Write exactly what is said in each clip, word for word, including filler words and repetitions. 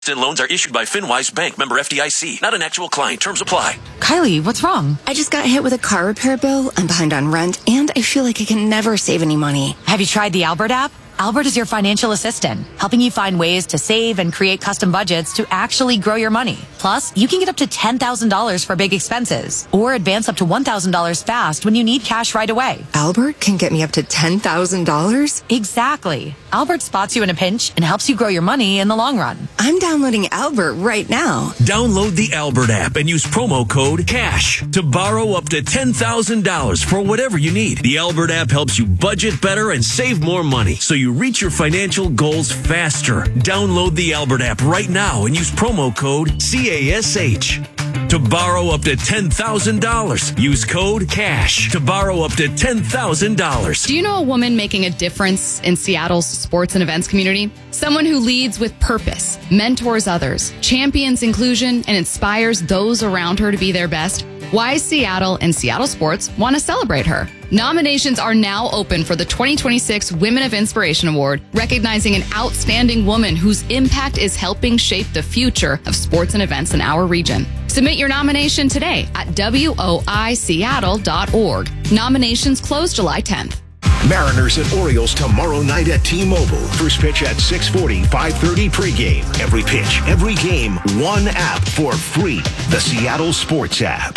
Loans are issued by FinWise Bank, member F D I C. Not an actual client. Terms apply. Kylie, what's wrong? I just got hit with a car repair bill. I'm behind on rent, and I feel like I can never save any money. Have you tried the Albert app? Albert is your financial assistant, helping you find ways to save and create custom budgets to actually grow your money. Plus, you can get up to ten thousand dollars for big expenses, or advance up to one thousand dollars fast when you need cash right away. Albert can get me up to ten thousand dollars? Exactly. Albert spots you in a pinch and helps you grow your money in the long run. I'm downloading Albert right now. Download the Albert app and use promo code CASH to borrow up to ten thousand dollars for whatever you need. The Albert app helps you budget better and save more money, so you reach your financial goals faster. Download the Albert app right now and use promo code CASH to borrow up to ten thousand dollars. Use code CASH to borrow up to ten thousand dollars. Do you know a woman making a difference in Seattle's sports and events community? Someone who leads with purpose, mentors others, champions inclusion, and inspires those around her to be their best? Why Seattle and Seattle Sports want to celebrate her. Nominations are now open for the twenty twenty-six Women of Inspiration Award, recognizing an outstanding woman whose impact is helping shape the future of sports and events in our region. Submit your nomination today at W O I Seattle dot org. Nominations close July tenth. Mariners and Orioles tomorrow night at T-Mobile. First pitch at six forty, five thirty pregame. Every pitch, every game, one app for free. The Seattle Sports app.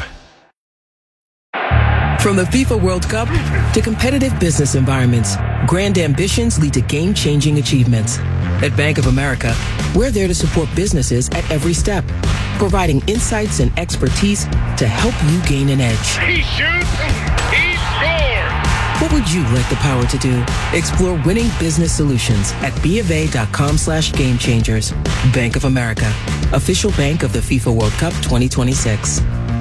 From the FIFA World Cup to competitive business environments, grand ambitions lead to game-changing achievements. At Bank of America, we're there to support businesses at every step, providing insights and expertise to help you gain an edge. He shoots, he scores! What would you like the power to do? Explore winning business solutions at bofa.com slash game changers. Bank of America, official bank of the FIFA World Cup twenty twenty-six.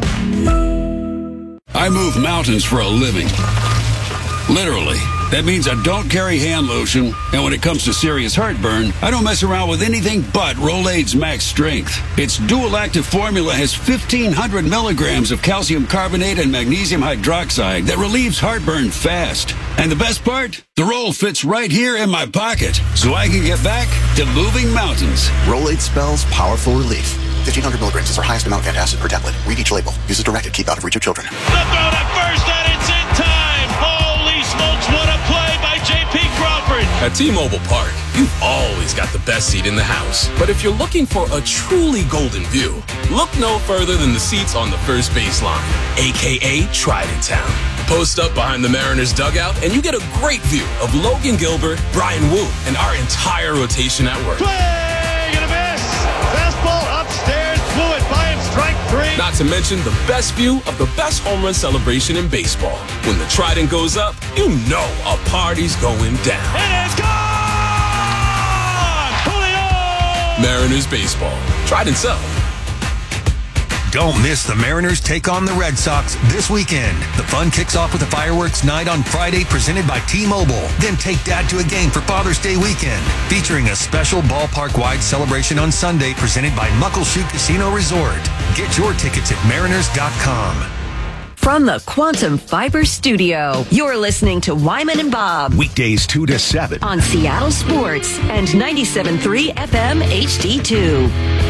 I move mountains for a living. Literally. That means I don't carry hand lotion, and when it comes to serious heartburn, I don't mess around with anything but Rolaids Max Strength. Its dual-active formula has fifteen hundred milligrams of calcium carbonate and magnesium hydroxide that relieves heartburn fast. And the best part? The roll fits right here in my pocket, so I can get back to moving mountains. Rolaids spells powerful relief. fifteen hundred milligrams is our highest amount of antacid per tablet. Read each label. Use as directed. Keep out of reach of children. The throw to first, and it's in time. Holy smokes, what a play by J P Crawford. At T-Mobile Park, you've always got the best seat in the house. But if you're looking for a truly golden view, look no further than the seats on the first baseline, a k a. Trident Town. Post up behind the Mariners dugout, and you get a great view of Logan Gilbert, Brian Wu, and our entire rotation at work. Swing and a miss. Fastball upstairs, blew it by him, strike three. Not to mention the best view of the best home run celebration in baseball. When the Trident goes up, you know a party's going down. It is gone! Julio! Mariners baseball. Trident South. Don't miss the Mariners take on the Red Sox this weekend. The fun kicks off with a fireworks night on Friday presented by T-Mobile. Then take Dad to a game for Father's Day weekend, featuring a special ballpark-wide celebration on Sunday presented by Muckleshoot Casino Resort. Get your tickets at mariners dot com. From the Quantum Fiber Studio, you're listening to Wyman and Bob. Weekdays two to seven. On Seattle Sports and ninety-seven point three F M H D two.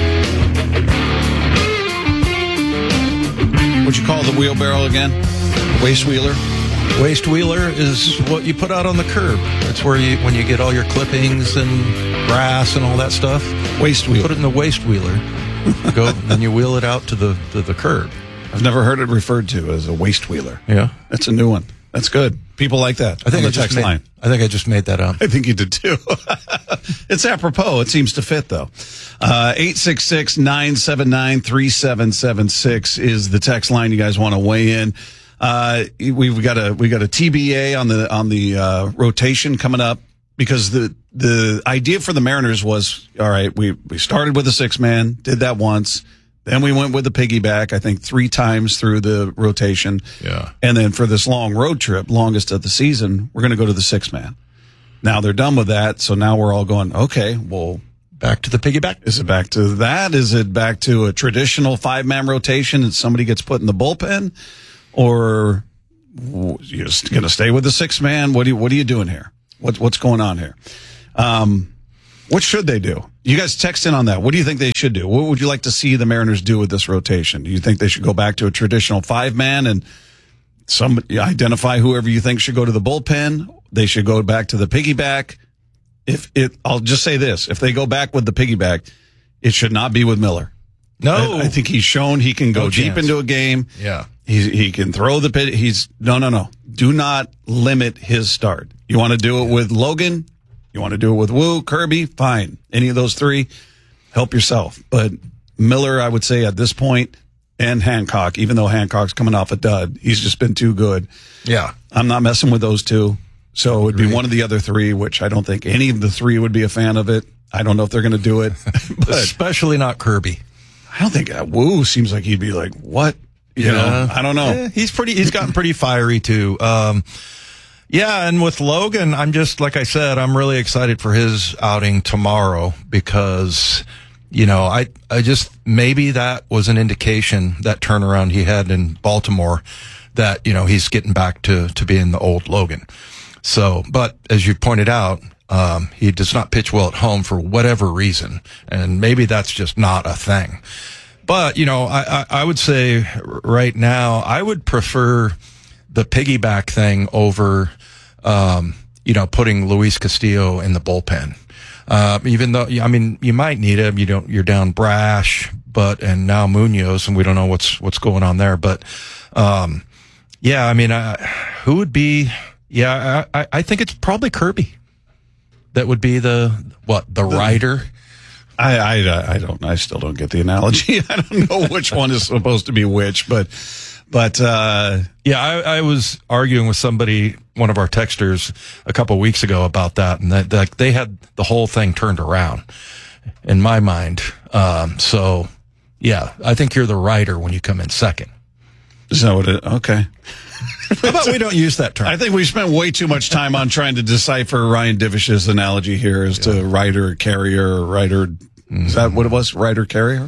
What'd you call the wheelbarrow again? Waste wheeler? Waste wheeler is what you put out on the curb. It's where you, when you get all your clippings and grass and all that stuff. Waste wheeler. Put it in the waste wheeler. Go, then you wheel it out to the to the curb. I've never heard it referred to as a waste wheeler. Yeah, that's a new one. That's good. People like that. I think on the text made, line. I think I just made that up. I think you did too. It's apropos. It seems to fit though. Uh, eight six six, nine seven nine, three seven seven six is the text line. You guys want to weigh in? Uh, we've got a we got a T B A on the on the uh, rotation coming up, because the the idea for the Mariners was, all right, we we started with a six man, did that once. Then we went with the piggyback, I think, three times through the rotation. Yeah. And then for this long road trip, longest of the season, we're going to go to the six-man. Now they're done with that, so now we're all going, okay, well, back to the piggyback? Is it back to that? Is it back to a traditional five-man rotation and somebody gets put in the bullpen? Or you're just going to stay with the six-man? What, do you, what are you doing here? What, what's going on here? Um, What should they do? You guys text in on that. What do you think they should do? What would you like to see the Mariners do with this rotation? Do you think they should go back to a traditional five-man and some identify whoever you think should go to the bullpen? They should go back to the piggyback. If it, I'll just say this: if they go back with the piggyback, it should not be with Miller. No, I, I think he's shown he can go no deep chance. into a game. Yeah, he he can throw the pit. He's no, no, no. Do not limit his start. You want to do it with Logan? You want to do it with Woo, Kirby? Fine. Any of those three, help yourself. But Miller, I would say at this point, and Hancock, even though Hancock's coming off a dud, he's just been too good. Yeah, I'm not messing with those two. So it would be one of the other three, which I don't think any of the three would be a fan of it. I don't know if they're going to do it, but especially not Kirby. I don't think uh, Woo seems like he'd be like, what? You yeah. know, I don't know. Yeah, he's pretty, he's gotten pretty fiery too. Um, yeah. And with Logan, I'm just, like I said, I'm really excited for his outing tomorrow because, you know, I, I just, maybe that was an indication, that turnaround he had in Baltimore, that, you know, he's getting back to, to being the old Logan. So, but as you pointed out, um, he does not pitch well at home for whatever reason. And maybe that's just not a thing. But, you know, I, I, I would say right now, I would prefer the piggyback thing over, um, you know, putting Luis Castillo in the bullpen. Uh, even though, I mean, you might need him. You don't, you're down Brash, but, and now Munoz, and we don't know what's, what's going on there. But, um, yeah, I mean, uh, who would be, yeah, I, I think it's probably Kirby. That would be the, what, the, the rider? I, I, I don't, I still don't get the analogy. I don't know which one is supposed to be which, but, but, uh, yeah, I, I was arguing with somebody, one of our texters a couple of weeks ago about that, and that, that they had the whole thing turned around in my mind. Um, so yeah, I think you're the rider when you come in second. Is that what it, okay. How about we don't use that term? I think we spent way too much time on trying to decipher Ryan Divish's analogy here as yeah. to rider, carrier, rider. Mm-hmm. Is that what it was? Rider, carrier?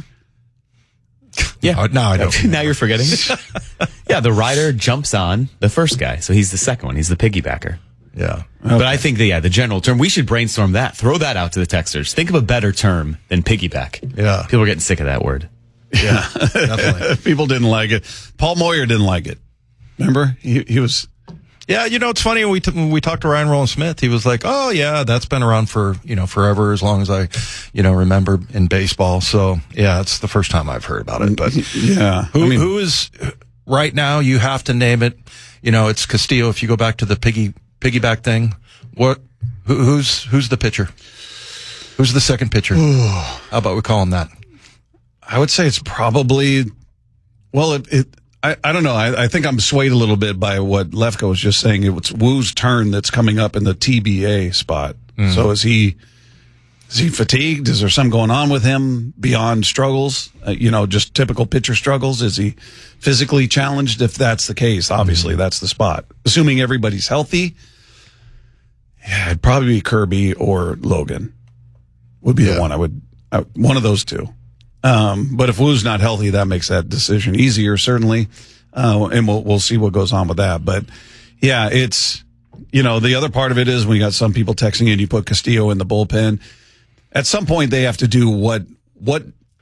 Yeah. Oh, now I don't. Now you're forgetting. Yeah, the rider jumps on the first guy, so he's the second one. He's the piggybacker. Yeah. Okay. But I think that, yeah, the general term, we should brainstorm that. Throw that out to the texters. Think of a better term than piggyback. Yeah. People are getting sick of that word. Yeah, definitely. People didn't like it. Paul Moyer didn't like it. Remember? He he was. Yeah, you know, it's funny when we, t- when we talked to Ryan Rowland Smith, he was like, oh, yeah, that's been around for, you know, forever, as long as I, you know, remember in baseball. So, yeah, it's the first time I've heard about it. But yeah, who, I mean, who is, right now, you have to name it, you know, it's Castillo. If you go back to the piggy piggyback thing, what, who, who's, who's the pitcher? Who's the second pitcher? How about we call him that? I would say it's probably, well, it, it I, I don't know. I, I think I'm swayed a little bit by what Lefko was just saying. It's Woo's turn that's coming up in the T B A spot. Mm. So is he, is he fatigued? Is there something going on with him beyond struggles? Uh, you know, just typical pitcher struggles? Is he physically challenged? If that's the case, obviously mm. that's the spot. Assuming everybody's healthy, yeah, it'd probably be Kirby or Logan would be yeah. the one I would, I, one of those two. Um, but if Woo's not healthy, that makes that decision easier, certainly. Uh, and we'll, we'll see what goes on with that. But yeah, it's, you know, the other part of it is we got some people texting in, you put Castillo in the bullpen. At some point, they have to do what, what,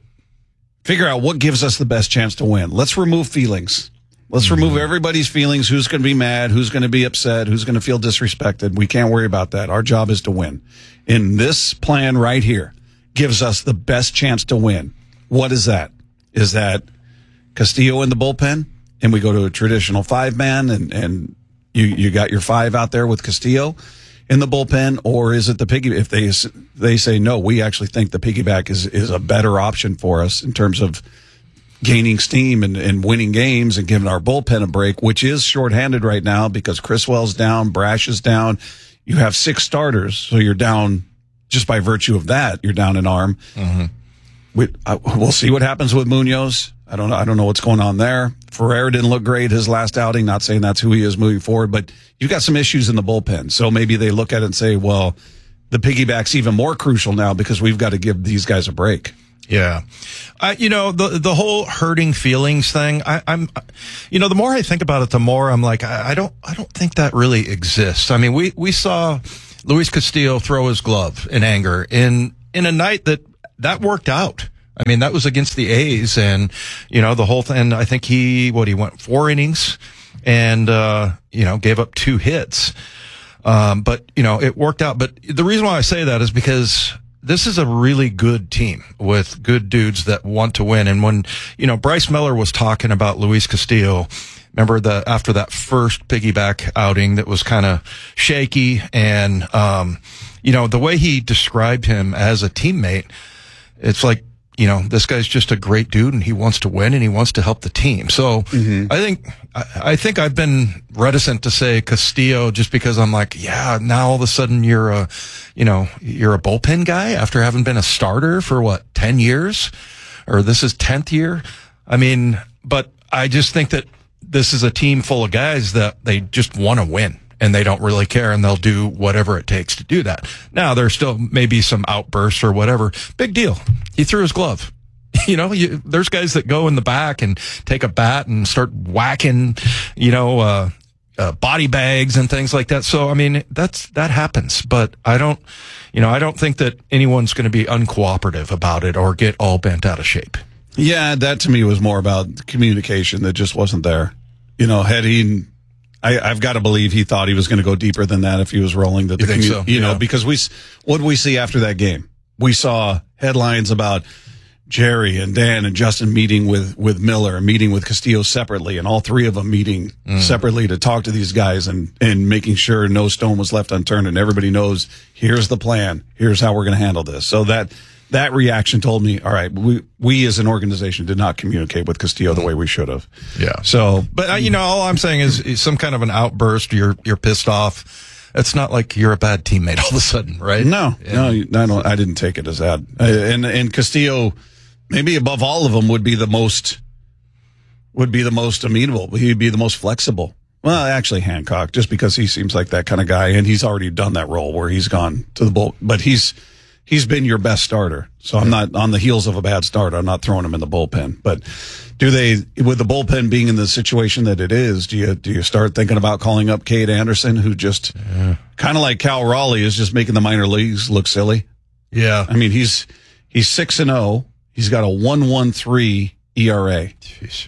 figure out what gives us the best chance to win. Let's remove feelings. Let's mm-hmm. remove everybody's feelings. Who's going to be mad? Who's going to be upset? Who's going to feel disrespected? We can't worry about that. Our job is to win. In this plan right here gives us the best chance to win. What is that? Is that Castillo in the bullpen and we go to a traditional five man and, and you, you got your five out there with Castillo in the bullpen, or is it the piggy? If they, they say, no, we actually think the piggyback is, is a better option for us in terms of gaining steam and, and winning games and giving our bullpen a break, which is shorthanded right now because Criswell's down, Brash is down. You have six starters. So you're down just by virtue of that. You're down an arm. Mm-hmm. We, uh, we'll see what happens with Munoz. I don't know. I don't know what's going on there. Ferrer didn't look great his last outing. Not saying that's who he is moving forward, but you've got some issues in the bullpen. So maybe they look at it and say, well, the piggyback's even more crucial now because we've got to give these guys a break. Yeah. Uh, you know, the the whole hurting feelings thing, I, I'm, you know, the more I think about it, the more I'm like, I, I don't, I don't think that really exists. I mean, we, we saw, Luis Castillo throw his glove in anger in in a night that that worked out. I mean, that was against the A's, and you know the whole thing. I think he what he went four innings, and uh, you know gave up two hits. Um, but you know it worked out. But the reason why I say that is because this is a really good team with good dudes that want to win. And when you know Bryce Miller was talking about Luis Castillo, remember the after that first piggyback outing that was kind of shaky, and um, you know the way he described him as a teammate, it's like. You know, this guy's just a great dude and he wants to win and he wants to help the team. So mm-hmm. I think, I, I think I've been reticent to say Castillo just because I'm like, yeah, now all of a sudden you're a, you know, you're a bullpen guy after having been a starter for what, ten years or this is tenth year. I mean, but I just think that this is a team full of guys that they just want to win. And they don't really care, and they'll do whatever it takes to do that. Now, there's still maybe some outbursts or whatever. Big deal. He threw his glove. You know, you, there's guys that go in the back and take a bat and start whacking, you know, uh, uh, body bags and things like that. So, I mean, that's that happens. But I don't, you know, I don't think that anyone's going to be uncooperative about it or get all bent out of shape. Yeah, that to me was more about communication that just wasn't there. You know, had he... I, I've got to believe he thought he was going to go deeper than that if he was rolling. That you think so? You yeah. know, because we, what did we see after that game? We saw headlines about Jerry and Dan and Justin meeting with, with Miller and meeting with Castillo separately, and all three of them meeting mm. separately to talk to these guys and, and making sure no stone was left unturned and everybody knows here's the plan. Here's how we're going to handle this. So that, that reaction told me, all right, we, we as an organization did not communicate with Castillo the way we should have. Yeah. So, but uh, you know, all I'm saying is, is some kind of an outburst. You're, you're pissed off. It's not like you're a bad teammate all of a sudden, right? No, yeah. no, I don't, I didn't take it as that. And, and Castillo, maybe above all of them would be the most, would be the most amenable. He'd be the most flexible. Well, actually Hancock, just because he seems like that kind of guy, and he's already done that role where he's gone to the bull, but he's, He's been your best starter. So I'm not on the heels of a bad start. I'm not throwing him in the bullpen. But do they, with the bullpen being in the situation that it is, do you, do you start thinking about calling up Cade Anderson, who just yeah. kind of like Cal Raleigh is just making the minor leagues look silly? Yeah. I mean, he's, he's six and oh. He's got a one point one three E R A. Jeez.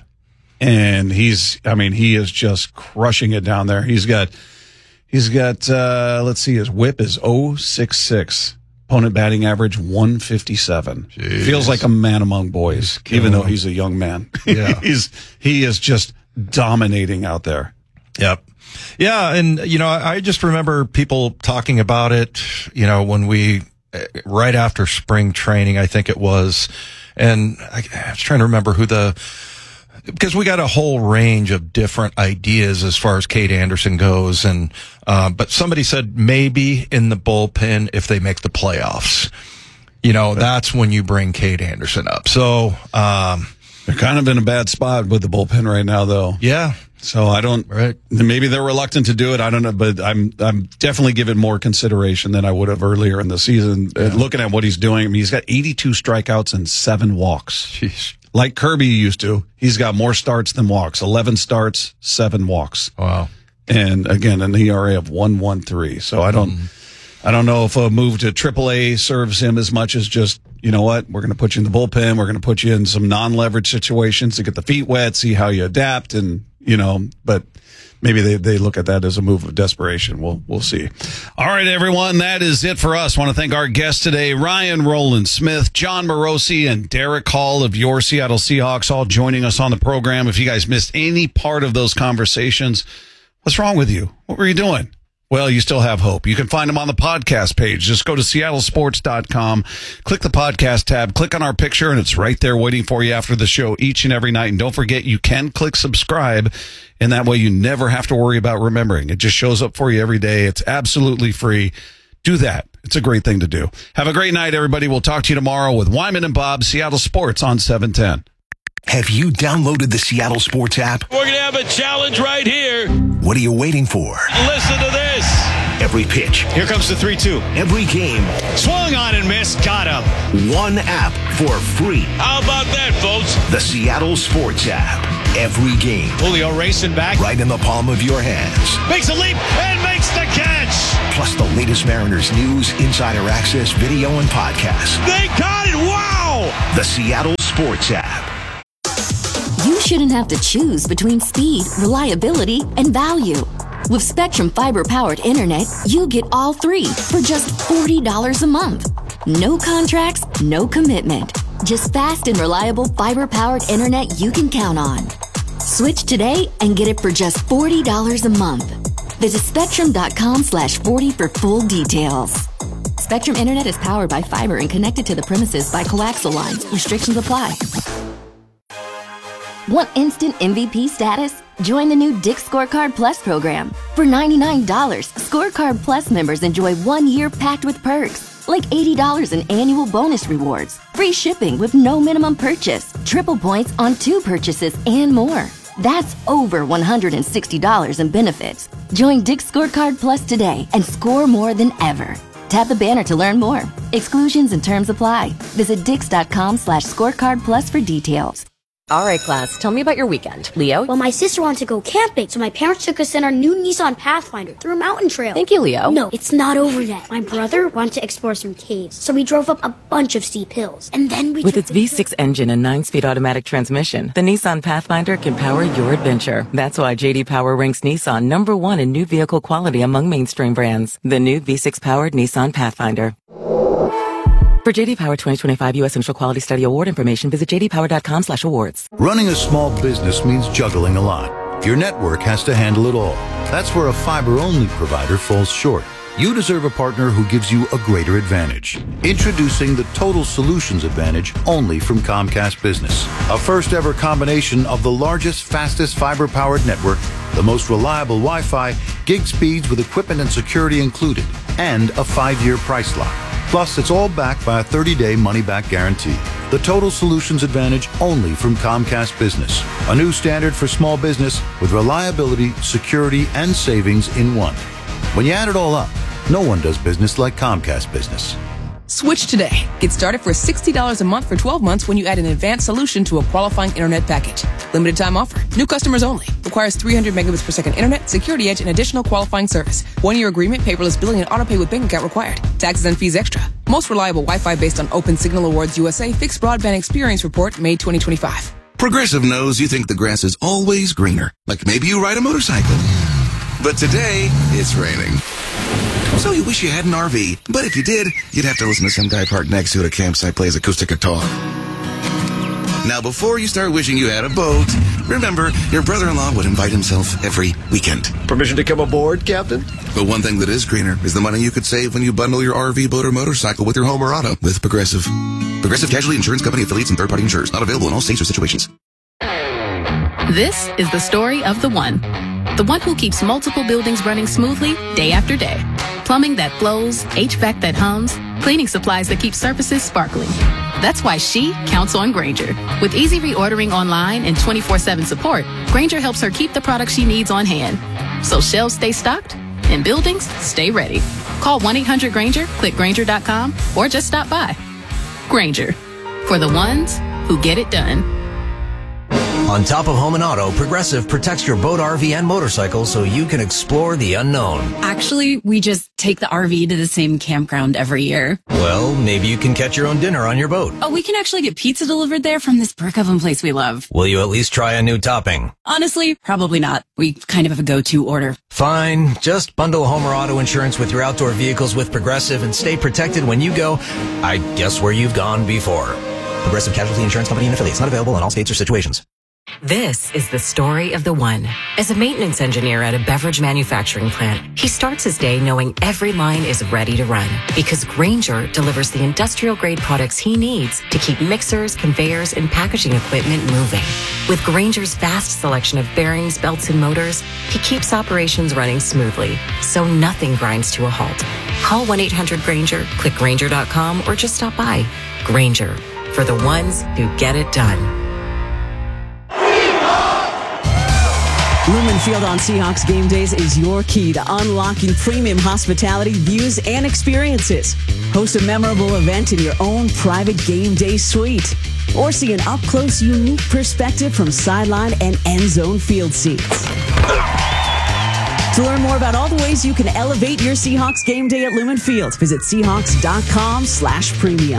And he's, I mean, he is just crushing it down there. He's got, he's got, uh, let's see, his whip is oh six six. Opponent batting average one fifty-seven. Jeez. Feels like a man among boys, even though he's a young man. Yeah. he's he is just dominating out there. Yep. Yeah, and you know, I just remember people talking about it, you know, when we right after spring training, I think it was, and I, I was trying to remember who the because we got a whole range of different ideas as far as Cade Anderson goes. And, uh, but somebody said maybe in the bullpen if they make the playoffs, you know, that's when you bring Cade Anderson up. So, um, they're kind of in a bad spot with the bullpen right now, though. Yeah. So I don't, right. Maybe they're reluctant to do it. I don't know, but I'm, I'm definitely giving more consideration than I would have earlier in the season. Yeah. Looking at what he's doing, I mean, he's got eighty-two strikeouts and seven walks. Jeez. Like Kirby used to, he's got more starts than walks. eleven starts, seven walks. Wow. And again, an E R A of one point one three. So I don't, mm. I don't know if a move to triple A serves him as much as just, you know what, we're going to put you in the bullpen. We're going to put you in some non-leverage situations to get the feet wet, see how you adapt. And, you know, but maybe they, they look at that as a move of desperation. We'll, we'll see. All right, everyone. That is it for us. I want to thank our guests today, Ryan Roland Smith, John Morosi, and Derek Hall of your Seattle Seahawks, all joining us on the program. If you guys missed any part of those conversations, what's wrong with you? What were you doing? Well, you still have hope. You can find them on the podcast page. Just go to seattle sports dot com, click the podcast tab, click on our picture, and it's right there waiting for you after the show each and every night. And don't forget, you can click subscribe, and that way you never have to worry about remembering. It just shows up for you every day. It's absolutely free. Do that. It's a great thing to do. Have a great night, everybody. We'll talk to you tomorrow with Wyman and Bob, Seattle Sports on seven ten. Have you downloaded the Seattle Sports app? We're going to have a challenge right here. What are you waiting for? Listen to this. Every pitch. Here comes the three two. Every game. Swung on and missed. Got him. One app for free. How about that, folks? The Seattle Sports app. Every game. Julio racing back. Right in the palm of your hands. Makes a leap and makes the catch. plus the latest Mariners news, insider access, video, and podcasts. They got it! Wow! The Seattle Sports app. You shouldn't have to choose between speed, reliability, and value. With Spectrum fiber-powered internet, you get all three for just forty dollars a month. No contracts, no commitment. Just fast and reliable fiber-powered internet you can count on. Switch today and get it for just forty dollars a month. Visit spectrum.com slash 40 for full details. Spectrum Internet is powered by fiber and connected to the premises by coaxial lines. Restrictions apply. Want instant M V P status? Join the new Dick's Scorecard Plus program. For ninety-nine dollars, Scorecard Plus members enjoy one year packed with perks, like eighty dollars in annual bonus rewards, free shipping with no minimum purchase, triple points on two purchases, and more. That's over one hundred sixty dollars in benefits. Join Dick's Scorecard Plus today and score more than ever. Tap the banner to learn more. Exclusions and terms apply. Visit dix.com slash scorecard plus for details. All right, class, tell me about your weekend. Leo? Well, my sister wanted to go camping, so my parents took us in our new Nissan Pathfinder through a mountain trail. Thank you, Leo. No, it's not over yet. My brother wanted to explore some caves, so we drove up a bunch of steep hills. And then we With its V six engine and nine-speed automatic transmission, the Nissan Pathfinder can power your adventure. That's why J D Power ranks Nissan number one in new vehicle quality among mainstream brands. The new V six-powered Nissan Pathfinder. For J D Power twenty twenty-five U S Initial Quality Study Award information, visit j d power dot com slash awards. Running a small business means juggling a lot. Your network has to handle it all. That's where a fiber-only provider falls short. You deserve a partner who gives you a greater advantage. Introducing the Total Solutions Advantage only from Comcast Business. A first-ever combination of the largest, fastest fiber-powered network, the most reliable Wi-Fi, gig speeds with equipment and security included, and a five-year price lock. Plus, it's all backed by a thirty-day money-back guarantee. The Total Solutions Advantage only from Comcast Business. A new standard for small business with reliability, security, and savings in one. When you add it all up, no one does business like Comcast Business. Switch today. Get started for sixty dollars a month for twelve months when you add an advanced solution to a qualifying internet package. Limited time offer. New customers only. Requires three hundred megabits per second internet, security edge, and additional qualifying service. One year agreement, paperless billing, and autopay with bank account required. Taxes and fees extra. Most reliable Wi-Fi based on Open Signal Awards U S A Fixed Broadband Experience Report, May twenty twenty-five. Progressive knows you think the grass is always greener. Like maybe you ride a motorcycle. But today, it's raining. So you wish you had an R V. But if you did, you'd have to listen to some guy parked next to it at a campsite plays acoustic guitar. Now, before you start wishing you had a boat, remember, your brother-in-law would invite himself every weekend. Permission to come aboard, Captain? But one thing that is greener is the money you could save when you bundle your R V, boat, or motorcycle with your home or auto with Progressive. Progressive Casualty Insurance Company affiliates and third-party insurers. Not available in all states or situations. This is the story of the one. The one who keeps multiple buildings running smoothly day after day. Plumbing that flows, H V A C that hums, cleaning supplies that keep surfaces sparkling. That's why she counts on Grainger. With easy reordering online and twenty-four seven support, Grainger helps her keep the products she needs on hand. So shelves stay stocked and buildings stay ready. Call one eight hundred Grainger, click Grainger dot com, or just stop by. Grainger, for the ones who get it done. On top of home and auto, Progressive protects your boat, R V, and motorcycle so you can explore the unknown. Actually, we just take the R V to the same campground every year. Well, maybe you can catch your own dinner on your boat. Oh, we can actually get pizza delivered there from this brick oven place we love. Will you at least try a new topping? Honestly, probably not. We kind of have a go-to order. Fine. Just bundle home or auto insurance with your outdoor vehicles with Progressive and stay protected when you go, I guess, where you've gone before. Progressive Casualty Insurance Company and affiliates. Not available in all states or situations. This is the story of the one. As a maintenance engineer at a beverage manufacturing plant, he starts his day knowing every line is ready to run because Grainger delivers the industrial-grade products he needs to keep mixers, conveyors, and packaging equipment moving. With Grainger's vast selection of bearings, belts, and motors, he keeps operations running smoothly, so nothing grinds to a halt. Call one eight hundred Grainger, click Grainger dot com, or just stop by. Grainger, for the ones who get it done. Lumen Field on Seahawks game days is your key to unlocking premium hospitality, views, and experiences. Host a memorable event in your own private game day suite. Or see an up-close, unique perspective from sideline and end zone field seats. To learn more about all the ways you can elevate your Seahawks game day at Lumen Field, visit Seahawks.com slash premium.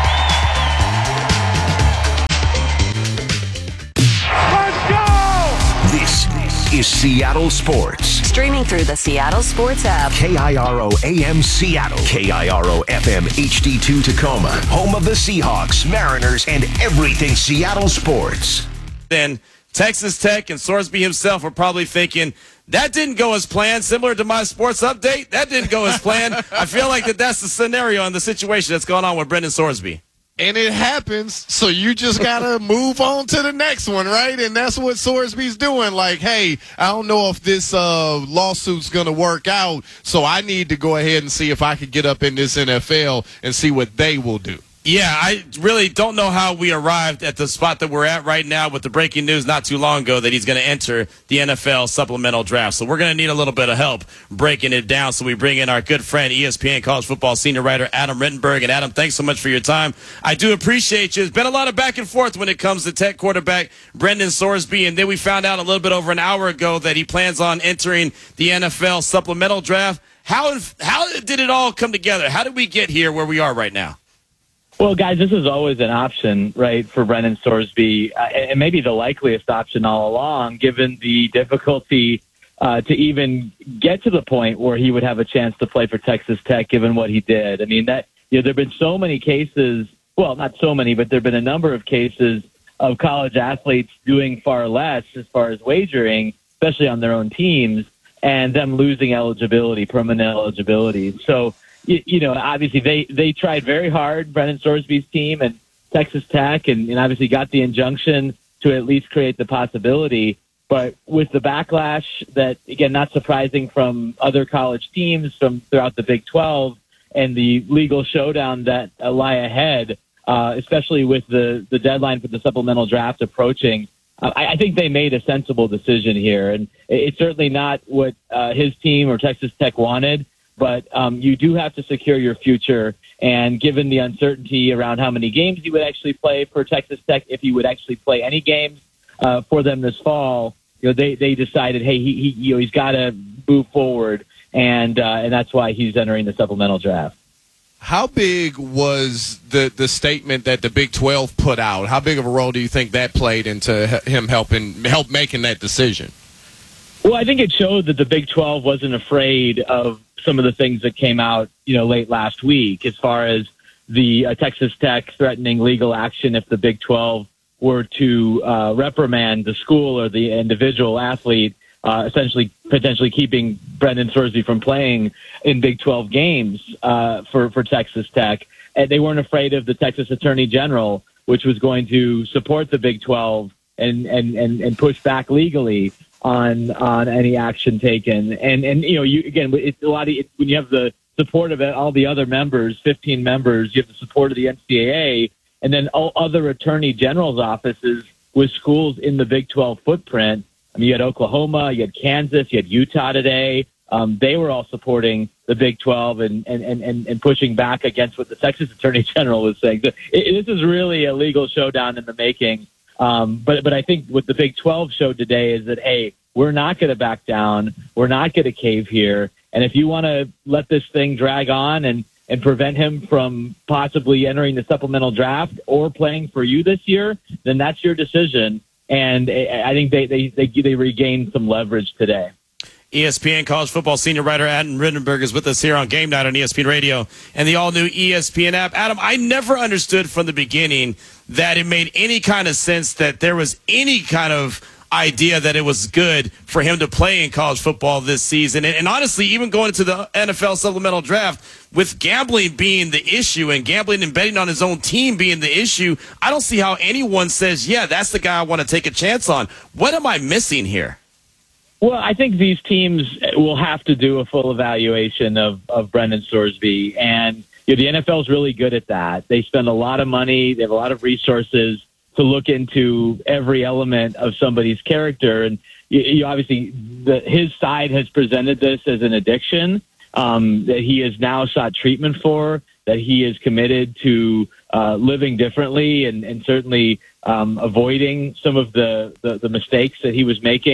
This is Seattle Sports. Streaming through the Seattle Sports app. K I R O A M Seattle. K I R O F M H D two Tacoma. Home of the Seahawks, Mariners, and everything Seattle sports. Then Texas Tech and Sorsby himself are probably thinking, that didn't go as planned. Similar to my sports update, that didn't go as planned. I feel like that that's the scenario and the situation that's going on with Brendan Sorsby. And it happens, so you just got to move on to the next one, right? And that's what Sorsby's doing. Like, hey, I don't know if this uh, lawsuit's going to work out, so I need to go ahead and see if I can get up in this N F L and see what they will do. Yeah, I really don't know how we arrived at the spot that we're at right now with the breaking news not too long ago that he's going to enter the N F L supplemental draft. So we're going to need a little bit of help breaking it down. So we bring in our good friend, E S P N college football senior writer Adam Rittenberg. And Adam, thanks so much for your time. I do appreciate you. There's been a lot of back and forth when it comes to Tech quarterback Brendan Sorsby. And then we found out a little bit over an hour ago that he plans on entering the N F L supplemental draft. How, how did it all come together? How did we get here where we are right now? Well, guys, this is always an option, right, for Brendan Sorsby, uh, and maybe the likeliest option all along, given the difficulty uh, to even get to the point where he would have a chance to play for Texas Tech, given what he did. I mean, that you know, there have been so many cases, well, not so many, but there have been a number of cases of college athletes doing far less as far as wagering, especially on their own teams, and them losing eligibility, permanent eligibility. So, You, you know, obviously they, they tried very hard, Brendan Sorsby's team and Texas Tech, and, and obviously got the injunction to at least create the possibility. But with the backlash that, again, not surprising from other college teams from throughout the Big twelve and the legal showdown that lie ahead, uh, especially with the, the deadline for the supplemental draft approaching, uh, I, I think they made a sensible decision here. And it, it's certainly not what uh, his team or Texas Tech wanted. But um, you do have to secure your future, and given the uncertainty around how many games he would actually play for Texas Tech, if he would actually play any games uh, for them this fall, you know, they they decided, hey, he, he you know he's got to move forward, and uh, and that's why he's entering the supplemental draft. How big was the the statement that the Big twelve put out? How big of a role do you think that played into him helping help making that decision? Well, I think it showed that the Big twelve wasn't afraid of some of the things that came out, you know, late last week, as far as the uh, Texas Tech threatening legal action if the Big twelve were to uh, reprimand the school or the individual athlete, uh, essentially potentially keeping Brendan Sorsby from playing in Big twelve games uh, for, for Texas Tech. And they weren't afraid of the Texas Attorney General, which was going to support the Big twelve and, and, and, and push back legally on on any action taken. And, and you know, you again, it's a lot of, it, when you have the support of all the other members, fifteen members, you have the support of the N C double A, and then all other attorney general's offices with schools in the Big twelve footprint. I mean, you had Oklahoma, you had Kansas, you had Utah today. Um, they were all supporting the Big twelve and, and, and, and pushing back against what the Texas Attorney General was saying. So it, this is really a legal showdown in the making. Um, but but I think what the Big twelve showed today is that, hey, we're not going to back down. We're not going to cave here. And if you want to let this thing drag on and, and prevent him from possibly entering the supplemental draft or playing for you this year, then that's your decision. And I think they, they, they, they regained some leverage today. E S P N college football senior writer Adam Rittenberg is with us here on Game Night on E S P N Radio and the all-new E S P N app. Adam, I never understood from the beginning that it made any kind of sense that there was any kind of idea that it was good for him to play in college football this season. And, and honestly, even going into the N F L supplemental draft, with gambling being the issue and gambling and betting on his own team being the issue, I don't see how anyone says, yeah, that's the guy I want to take a chance on. What am I missing here? Well, I think these teams will have to do a full evaluation of, of Brendan Sorsby. And you know, the N F L is really good at that. They spend a lot of money. They have a lot of resources to look into every element of somebody's character. And you, you obviously, the, his side has presented this as an addiction um, that he has now sought treatment for, that he is committed to uh, living differently and, and certainly um, avoiding some of the, the, the mistakes that he was making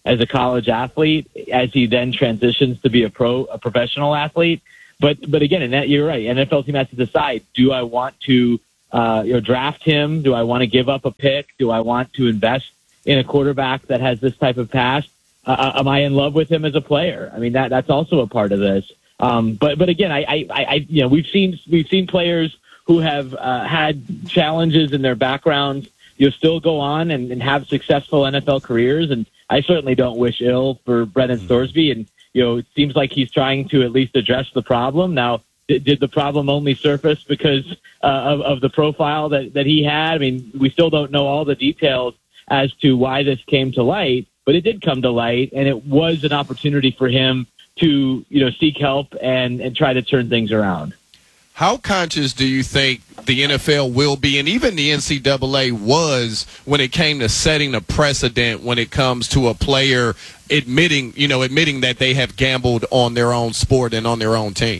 as a college athlete as he then transitions to be a pro, a professional athlete. But but again, and that you're right. N F L team has to decide: do I want to uh, you know draft him? Do I want to give up a pick? Do I want to invest in a quarterback that has this type of past? Uh, am I in love with him as a player? I mean, that that's also a part of this. Um, but but again, I, I, I you know we've seen we've seen players who have uh, had challenges in their backgrounds, you'll still go on and, and have successful N F L careers. And I certainly don't wish ill for Brennan Thorsby. And, you know, it seems like he's trying to at least address the problem. Now, did, did the problem only surface because uh, of, of the profile that, that he had? I mean, we still don't know all the details as to why this came to light, but it did come to light, and it was an opportunity for him to, you know, seek help and, and try to turn things around. How conscious do you think the N F L will be, and even the N C double A was, when it came to setting a precedent when it comes to a player admitting, you know, admitting that they have gambled on their own sport and on their own team?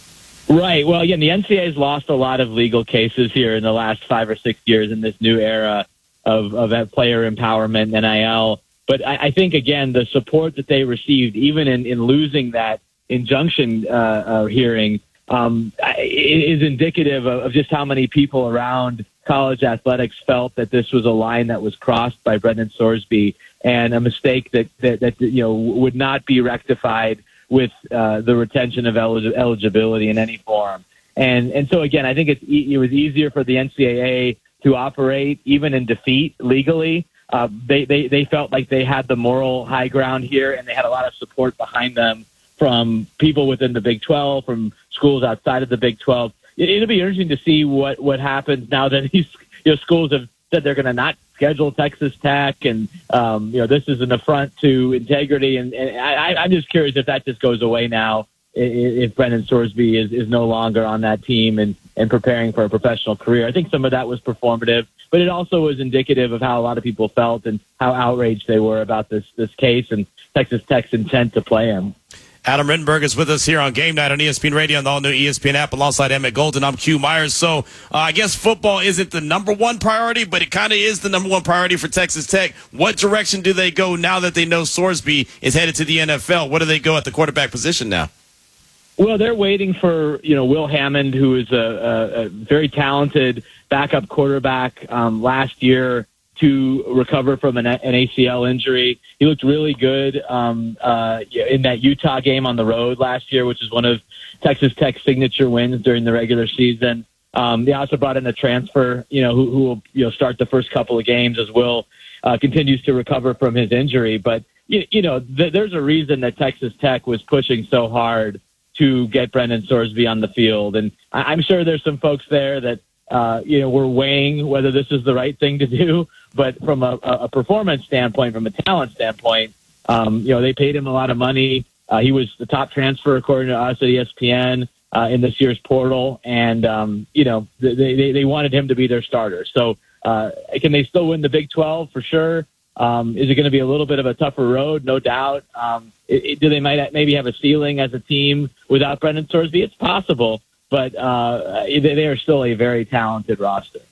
Right. Well, again, the N C double A has lost a lot of legal cases here in the last five or six years in this new era of, of player empowerment, N I L. But I, I think, again, the support that they received, even in, in losing that injunction uh, uh, hearing, Um, is indicative of, of just how many people around college athletics felt that this was a line that was crossed by Brennan Thorsby, and a mistake that, that, that you know would not be rectified with uh, the retention of elig- eligibility in any form. And and so again, I think it's e- it was easier for the N C double A to operate even in defeat legally. Uh, they, they they felt like they had the moral high ground here, and they had a lot of support behind them from people within the Big twelve, from schools outside of the Big twelve. It'll be interesting to see what, what happens now that these you know, schools have said they're going to not schedule Texas Tech, and um, you know this is an affront to integrity. And, and I, I'm just curious if that just goes away now, if Brennan Thorsby is, is no longer on that team and, and preparing for a professional career. I think some of that was performative, but it also was indicative of how a lot of people felt and how outraged they were about this this case and Texas Tech's intent to play him. Adam Rittenberg is with us here on Game Night on E S P N Radio and the all-new E S P N app alongside Emmett Golden. I'm Q Myers. So uh, I guess football isn't the number one priority, but it kind of is the number one priority for Texas Tech. What direction do they go now that they know Thorsby is headed to the N F L? What do they go at the quarterback position now? Well, they're waiting for, you know, Will Hammond, who is a, a, a very talented backup quarterback um, last year, to recover from an, an A C L injury. He looked really good um, uh, in that Utah game on the road last year, which is one of Texas Tech's signature wins during the regular season. Um, they also brought in a transfer, you know, who, who will you know start the first couple of games as Will uh, continues to recover from his injury. But you, you know, th- there's a reason that Texas Tech was pushing so hard to get Brennan Thorsby on the field, and I- I'm sure there's some folks there that uh, you know were weighing whether this is the right thing to do. But from a, a performance standpoint, from a talent standpoint, um, you know, they paid him a lot of money. Uh, he was the top transfer, according to us at E S P N, uh, in this year's portal. And, um, you know, they, they, they wanted him to be their starter. So uh, can they still win the Big twelve? For sure. Um, is it going to be a little bit of a tougher road? No doubt. Um, it, it, do they might maybe have a ceiling as a team without Brennan Thorsby? It's possible. But uh, they, they are still a very talented roster.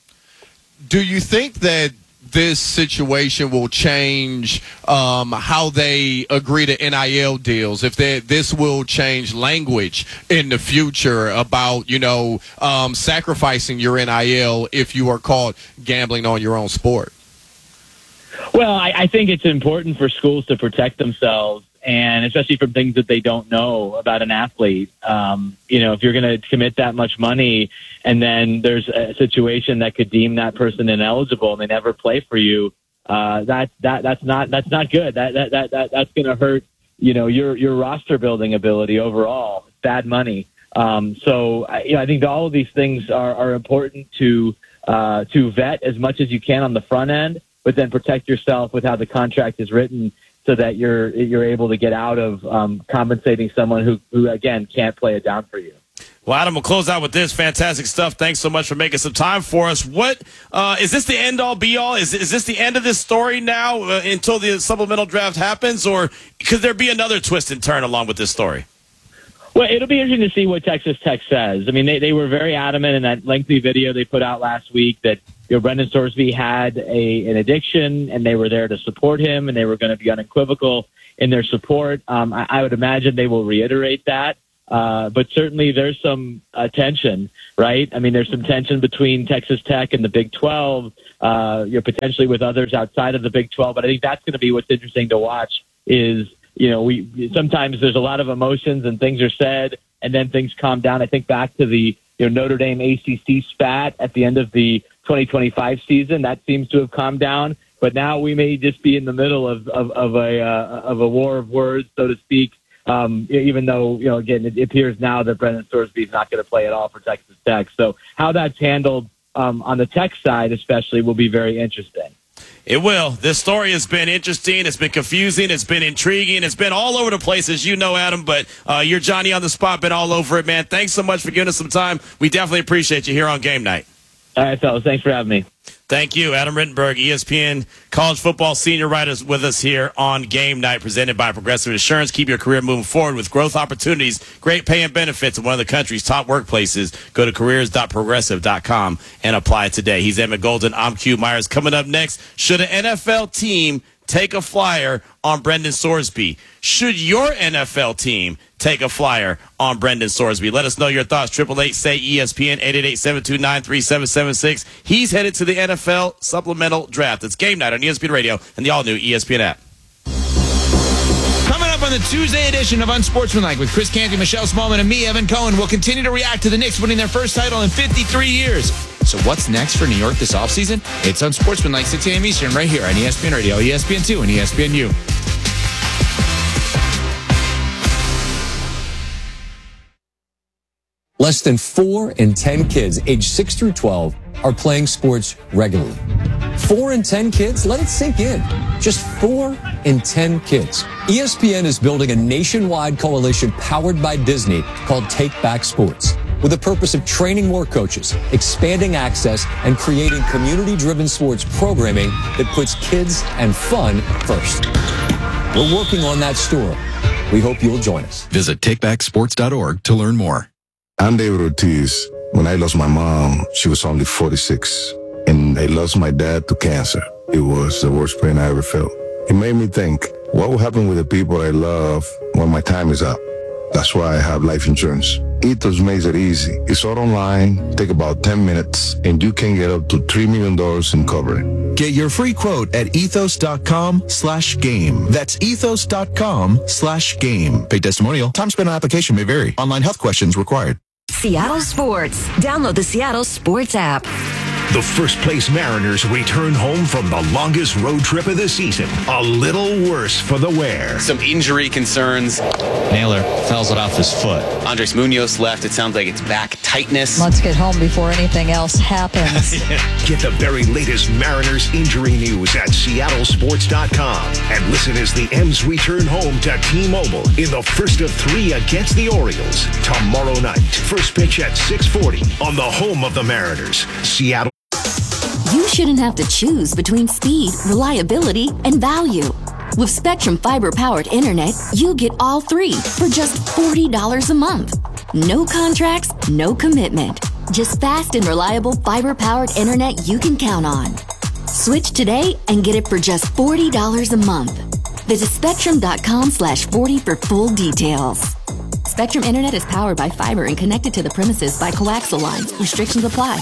Do you think that this situation will change um, how they agree to N I L deals? If they, this will change language in the future about, you know, um, sacrificing your N I L if you are caught gambling on your own sport? Well, I, I think it's important for schools to protect themselves, and especially from things that they don't know about an athlete. Um, you know, if you're going to commit that much money and then there's a situation that could deem that person ineligible and they never play for you, uh, that, that, that's not, that's not good. That, that, that, that that's going to hurt, you know, your, your roster building ability overall. It's bad money. Um, so, I, you know, I think all of these things are, are important to, uh, to vet as much as you can on the front end, but then protect yourself with how the contract is written, so that you're you're able to get out of um, compensating someone who, who, again, can't play it down for you. Well, Adam, we'll close out with this. Fantastic stuff. Thanks so much for making some time for us. What uh, is this the end-all, be-all? Is, is this the end of this story now uh, until the supplemental draft happens, or could there be another twist and turn along with this story? Well, it'll be interesting to see what Texas Tech says. I mean, they, they were very adamant in that lengthy video they put out last week that you know, Brendan Sorsby had a an addiction, and they were there to support him, and they were going to be unequivocal in their support. Um, I, I would imagine they will reiterate that. Uh, but certainly there's some uh, tension, right? I mean, there's some tension between Texas Tech and the Big twelve, uh, you know, potentially with others outside of the Big twelve. But I think that's going to be what's interesting to watch is, you know, we sometimes there's a lot of emotions and things are said and then things calm down. I think back to the, you know, Notre Dame A C C spat at the end of the twenty twenty-five season. That seems to have calmed down. But now we may just be in the middle of, of, of a uh, of a war of words, so to speak. Um, even though, you know, again, it appears now that Brendan Sorsby is not going to play at all for Texas Tech. So how that's handled um, on the Tech side especially will be very interesting. It will. This story has been interesting. It's been confusing. It's been intriguing. It's been all over the place, as you know, Adam. But uh, you're Johnny on the spot, been all over it, man. Thanks so much for giving us some time. We definitely appreciate you here on Game Night. All right, fellas. Thanks for having me. Thank you. Adam Rittenberg, E S P N college football senior writer, with us here on Game Night, presented by Progressive Insurance. Keep your career moving forward with growth opportunities, great pay and benefits in one of the country's top workplaces. Go to careers dot progressive dot com and apply today. He's Emmett Golden. I'm Q Myers. Coming up next, should an N F L team take a flyer on Brendan Sorsby? Should your N F L team take a flyer on Brendan Sorsby? Let us know your thoughts. Triple eight say E S P N, eight eight eight, seven two nine, three seven seven six. He's headed to the N F L supplemental draft. It's Game Night on E S P N Radio and the all-new E S P N app. Coming up on the Tuesday edition of Unsportsmanlike with Chris Canty, Michelle Smallman, and me, Evan Cohen, we'll continue to react to the Knicks winning their first title in fifty-three years. So what's next for New York this offseason? It's Unsportsmanlike, six a.m. Eastern, right here on E S P N Radio, E S P N two, and E S P N U. Less than four in ten kids aged six through twelve are playing sports regularly. Four in ten kids? Let it sink in. Just four in ten kids. E S P N is building a nationwide coalition powered by Disney called Take Back Sports, with the purpose of training more coaches, expanding access, and creating community-driven sports programming that puts kids and fun first. We're working on that story. We hope you'll join us. Visit take back sports dot org to learn more. I'm David Ortiz. When I lost my mom, she was only forty-six. And I lost my dad to cancer. It was the worst pain I ever felt. It made me think, what will happen with the people I love when my time is up? That's why I have life insurance. Ethos makes it easy. It's all online, take about ten minutes, and you can get up to three million dollars in coverage. Get your free quote at ethos dot com slash game. That's ethos dot com slash game. Paid testimonial. Time spent on application may vary. Online health questions required. Seattle Sports. Download the Seattle Sports app. The first-place Mariners return home from the longest road trip of the season. A little worse for the wear. Some injury concerns. Naylor fouls it off his foot. Andres Munoz left. It sounds like it's back tightness. Let's get home before anything else happens. Yeah. Get the very latest Mariners injury news at seattle sports dot com. And listen as the M's return home to T-Mobile in the first of three against the Orioles tomorrow night. First pitch at six forty on the home of the Mariners, Seattle. You shouldn't have to choose between speed, reliability, and value. With Spectrum Fiber-powered internet, you get all three for just forty dollars a month. No contracts, no commitment. Just fast and reliable fiber-powered internet you can count on. Switch today and get it for just forty dollars a month. Visit spectrum dot com slash forty for full details. Spectrum Internet is powered by fiber and connected to the premises by coaxial lines. Restrictions apply.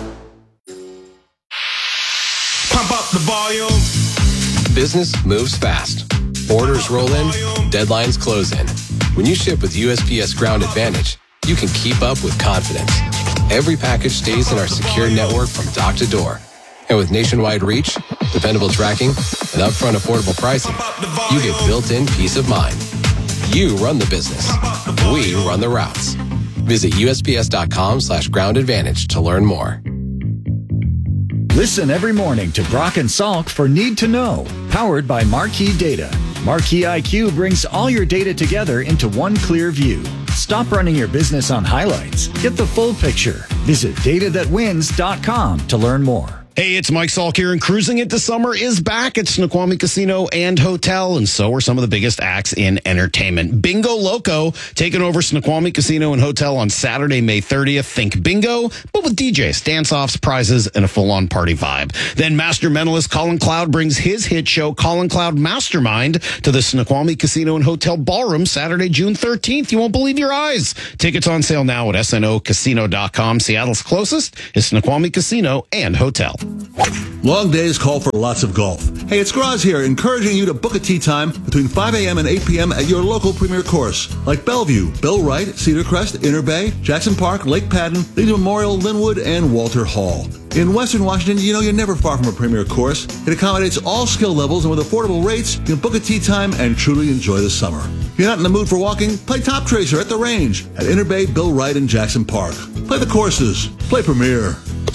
Pump up the volume. Business moves fast. Orders roll in, deadlines close in. When you ship with U S P S Ground Advantage, you can keep up with confidence. Every package stays in our secure network from dock to door. And with nationwide reach, dependable tracking, and upfront affordable pricing, you get built-in peace of mind. You run the business. We run the routes. Visit U S P S dot com slash ground advantage to learn more. Listen every morning to Brock and Salk for Need to Know, powered by Marquee Data. Marquee I Q brings all your data together into one clear view. Stop running your business on highlights. Get the full picture. Visit data that wins dot com to learn more. Hey, it's Mike Salk here, and Cruising Into Summer is back at Snoqualmie Casino and Hotel, and so are some of the biggest acts in entertainment. Bingo Loco taking over Snoqualmie Casino and Hotel on Saturday, May thirtieth. Think bingo, but with D Js, dance-offs, prizes, and a full-on party vibe. Then Master Mentalist Colin Cloud brings his hit show, Colin Cloud Mastermind, to the Snoqualmie Casino and Hotel Ballroom Saturday, June thirteenth. You won't believe your eyes. Tickets on sale now at S N O casino dot com. Seattle's closest is Snoqualmie Casino and Hotel. Long days call for lots of golf. Hey, it's Graz here, encouraging you to book a tee time between five a.m. and eight p.m. at your local premier course, like Bellevue, Bill Wright, Cedar Crest, Inner Bay, Jackson Park, Lake Padden, Leeds Memorial, Linwood, and Walter Hall. In Western Washington, you know you're never far from a premier course. It accommodates all skill levels, and with affordable rates, you can book a tee time and truly enjoy the summer. If you're not in the mood for walking, play Top Tracer at the range at Inner Bay, Bill Wright, and Jackson Park. Play the courses. Play Premier.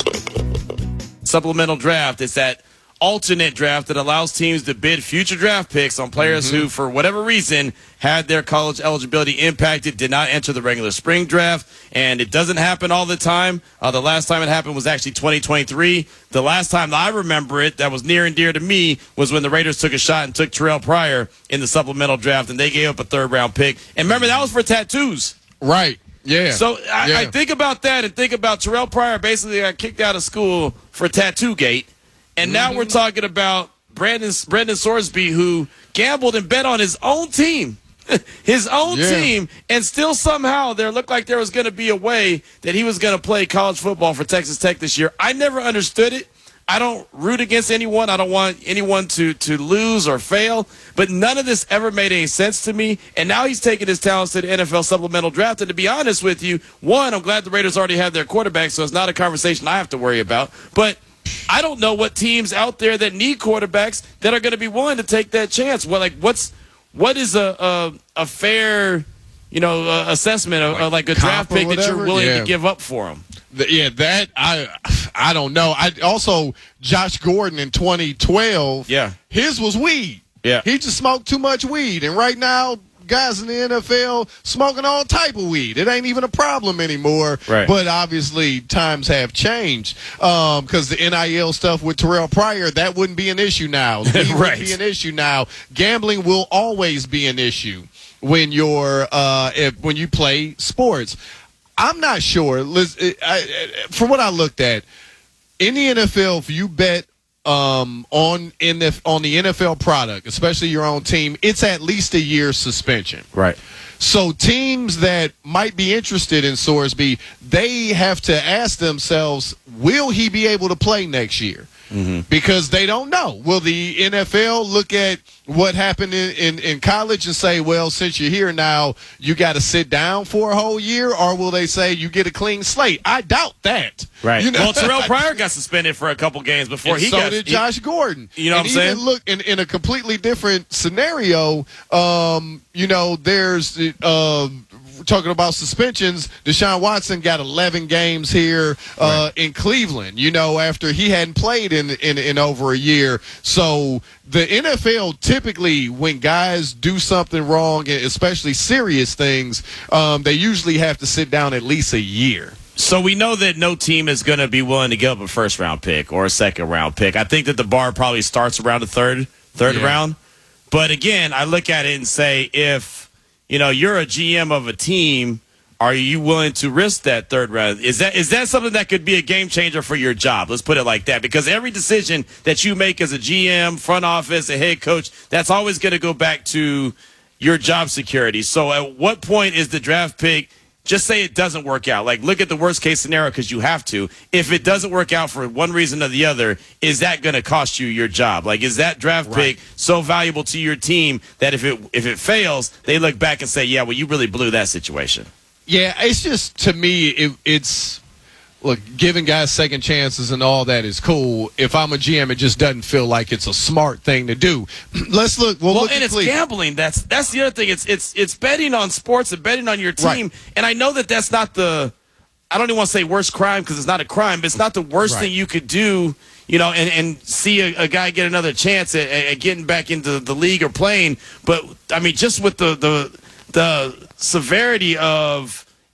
Supplemental draft. It's that alternate draft that allows teams to bid future draft picks on players mm-hmm. who, for whatever reason, had their college eligibility impacted, did not enter the regular spring draft, and it doesn't happen all the time. Uh, the last time it happened was actually twenty twenty-three. The last time I remember it that was near and dear to me was when the Raiders took a shot and took Terrell Pryor in the supplemental draft, and they gave up a third-round pick. And remember, that was for tattoos. Right. Yeah. So I, yeah. I think about that and think about Terrell Pryor basically got kicked out of school for Tattoo Gate. And now mm-hmm. we're talking about Brandon Brendan Sorsby, who gambled and bet on his own team, his own yeah. team, and still somehow there looked like there was going to be a way that he was going to play college football for Texas Tech this year. I never understood it. I don't root against anyone. I don't want anyone to, to lose or fail. But none of this ever made any sense to me. And now he's taking his talents to the N F L supplemental draft. And to be honest with you, one, I'm glad the Raiders already have their quarterback, so it's not a conversation I have to worry about. But I don't know what teams out there that need quarterbacks that are going to be willing to take that chance. Well, like, what's what is a a, a fair, you know, uh, assessment of, like, of like a draft pick that you're willing yeah. to give up for him? Yeah, that I I don't know. I also Josh Gordon in twenty twelve. Yeah, his was weed. Yeah, he just smoked too much weed, and right now guys in the N F L smoking all type of weed. It ain't even a problem anymore. Right. But obviously times have changed because um, the N I L stuff with Terrell Pryor, that wouldn't be an issue now. Weed right. wouldn't be an issue now. Gambling will always be an issue when you're uh, if, when you play sports. I'm not sure. Listen, I, I, from what I looked at, in the N F L, if you bet um, on in the, on the N F L product, especially your own team, it's at least a year suspension. Right. So teams that might be interested in Sorsby, they have to ask themselves, will he be able to play next year? Mm-hmm. Because they don't know. Will the N F L look at what happened in, in, in college and say, well, since you're here now, you got to sit down for a whole year? Or will they say you get a clean slate? I doubt that. Right. You know? Well, Terrell Pryor got suspended for a couple games before and he so got. So did Josh he, Gordon. You know and what I'm saying? Even look, in, in a completely different scenario, um, you know, there's uh, talking about suspensions. Deshaun Watson got eleven games here uh, right. in Cleveland, you know, after he hadn't played in, in, in over a year. So the N F L typically, when guys do something wrong, especially serious things, um, they usually have to sit down at least a year. So we know that no team is going to be willing to give up a first-round pick or a second-round pick. I think that the bar probably starts around the third, third yeah. round. But, again, I look at it and say, if, you know, you're a G M of a team, are you willing to risk that third round? Is that is that something that could be a game changer for your job? Let's put it like that. Because every decision that you make as a G M, front office, a head coach, that's always going to go back to your job security. So at what point is the draft pick, just say it doesn't work out. Like, look at the worst case scenario because you have to. If it doesn't work out for one reason or the other, is that going to cost you your job? Like, is that draft right. pick so valuable to your team that if it if it fails, they look back and say, yeah, well, you really blew that situation? Yeah, it's just, to me, it, it's, look, giving guys second chances and all that is cool. If I'm a G M, it just doesn't feel like it's a smart thing to do. Let's look. We'll, well look and at it's Cleveland. gambling. That's that's the other thing. It's it's it's betting on sports and betting on your team. Right. And I know that that's not the, I don't even want to say worst crime because it's not a crime, but it's not the worst right. thing you could do, you know, and, and see a, a guy get another chance at, at getting back into the league or playing. But, I mean, just with the the, the severity of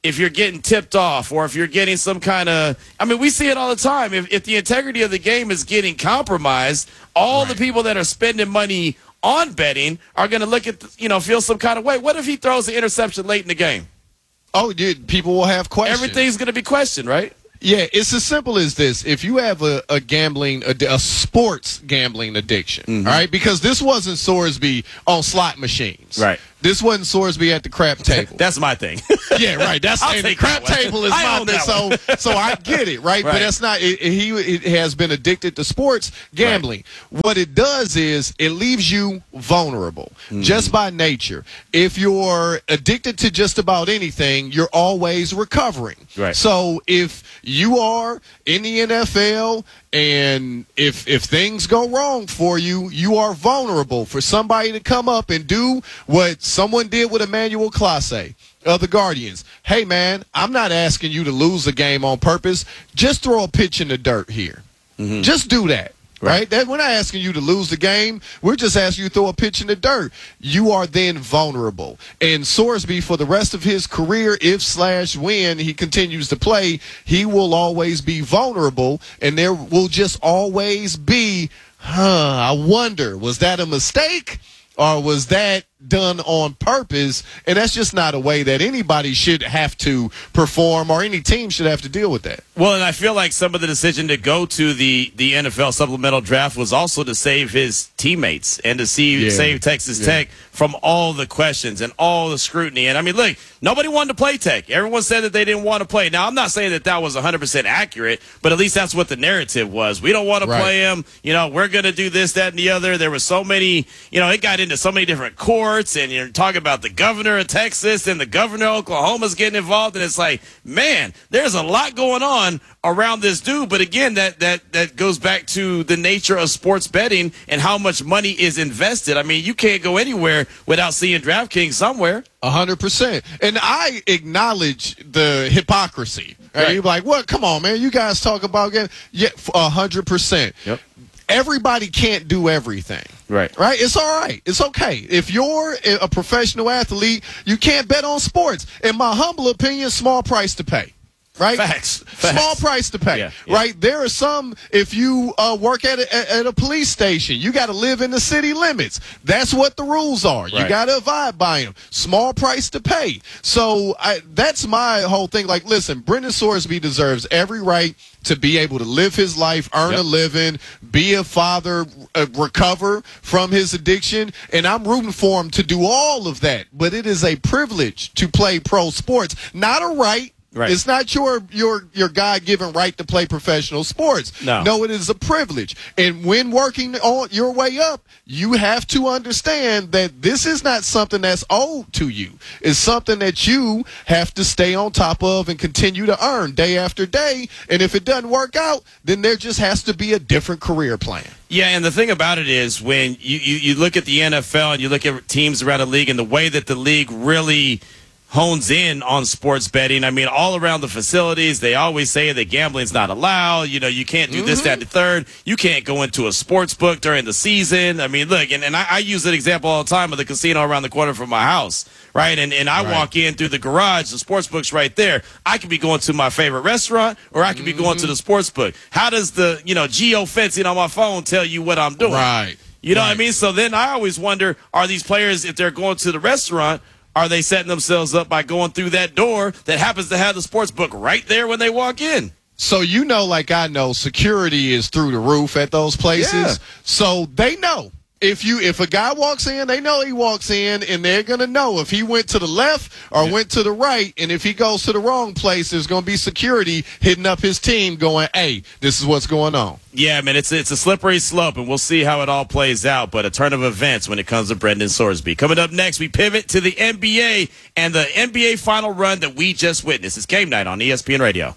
if you're getting tipped off or if you're getting some kind of, I mean, we see it all the time. If, if the integrity of the game is getting compromised, all right. the people that are spending money on betting are going to look at, the, you know, feel some kind of way. What if he throws the interception late in the game? Oh, dude, people will have questions. Everything's going to be questioned, right? Yeah, it's as simple as this. If you have a, a gambling, a, a sports gambling addiction, mm-hmm. all right, because this wasn't Sorsby on slot machines. Right. This wasn't Sorsby at the crap table. That's my thing. Yeah, right. That's I'll and take the crap that one. table is I my own thing. that So, so I get it, right? Right. But that's not. It, it- he it has been addicted to sports gambling. What it does is it leaves you vulnerable, just by nature. If you're addicted to just about anything, you're always recovering. Right. So if you are in the N F L and if if things go wrong for you, you are vulnerable for somebody to come up and do what someone did with Emmanuel Clase of the Guardians. Hey, man, I'm not asking you to lose a game on purpose. Just throw a pitch in the dirt here. Mm-hmm. Just do that. Right. Right? That, we're not asking you to lose the game. We're just asking you to throw a pitch in the dirt. You are then vulnerable. And Sorsby, for the rest of his career, if slash when he continues to play, he will always be vulnerable. And there will just always be, huh, I wonder, was that a mistake? Or was that done on purpose? And that's just not a way that anybody should have to perform or any team should have to deal with that. Well, and I feel like some of the decision to go to the, the N F L supplemental draft was also to save his teammates and to see Yeah. save Texas Yeah. Tech from all the questions and all the scrutiny. And, I mean, look, nobody wanted to play Tech. Everyone said that they didn't want to play. Now, I'm not saying that that was one hundred percent accurate, but at least that's what the narrative was. We don't want to Right. play him. You know, we're going to do this, that, and the other. There were so many, you know, it got into so many different courts, and you're talking about the governor of Texas and the governor of Oklahoma's getting involved, and it's like, man, there's a lot going on around this dude. But again, that that that goes back to the nature of sports betting and how much money is invested. I mean, you can't go anywhere without seeing DraftKings somewhere. A hundred percent. And I acknowledge the hypocrisy. Right? Right. You're like, what? Come on, man. You guys talk about getting, yeah, a hundred percent. Yep. Everybody can't do everything. Right. Right? It's all right. It's okay. If you're a professional athlete, you can't bet on sports. In my humble opinion, small price to pay. Right? Facts. Facts. Small price to pay. Yeah, yeah. Right? There are some, if you uh, work at a, at a police station, you got to live in the city limits. That's what the rules are. You Right. got to abide by them. Small price to pay. So I, that's my whole thing. Like, listen, Brendan Sorsby deserves every right to be able to live his life, earn Yep. a living, be a father, uh, recover from his addiction, and I'm rooting for him to do all of that. But it is a privilege to play pro sports, not a right. Right. It's not your your your God-given right to play professional sports. No. No, it is a privilege. And when working on your way up, you have to understand that this is not something that's owed to you. It's something that you have to stay on top of and continue to earn day after day. And if it doesn't work out, then there just has to be a different career plan. Yeah, and the thing about it is when you, you, you look at the N F L and you look at teams around the league and the way that the league really hones in on sports betting. I mean, all around the facilities, they always say that gambling's not allowed. You know, you can't do mm-hmm. this, that, and the third. You can't go into a sports book during the season. I mean, look, and, and I, I use an example all the time of the casino around the corner from my house, right? And and I Right. walk in through the garage, the sports book's right there. I could be going to my favorite restaurant, or I could be mm-hmm. going to the sports book. How does the, you know, geo-fencing on my phone tell you what I'm doing? Right. You know right. what I mean? So then I always wonder, are these players, if they're going to the restaurant, are they setting themselves up by going through that door that happens to have the sports book right there when they walk in? So you know, like I know, security is through the roof at those places. Yeah. So they know. If you if a guy walks in, they know he walks in, and they're going to know if he went to the left or Yeah. went to the right. And if he goes to the wrong place, there's going to be security hitting up his team going, hey, this is what's going on. Yeah, man, it's it's a slippery slope, and we'll see how it all plays out. But a turn of events when it comes to Brendan Sorsby. Coming up next, we pivot to the N B A and the N B A final run that we just witnessed. It's Game Night on E S P N Radio.